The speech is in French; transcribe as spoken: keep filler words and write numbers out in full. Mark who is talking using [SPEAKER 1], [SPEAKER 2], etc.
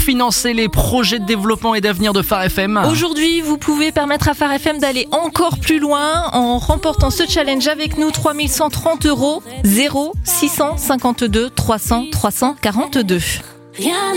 [SPEAKER 1] financer les projets de développement et d'avenir de Phare F M.
[SPEAKER 2] Aujourd'hui, vous pouvez permettre à Phare F M d'aller encore plus loin en remportant ce challenge avec nous. Trois mille cent trente euros, zéro six cent cinquante-deux trois cents trois cent quarante-deux.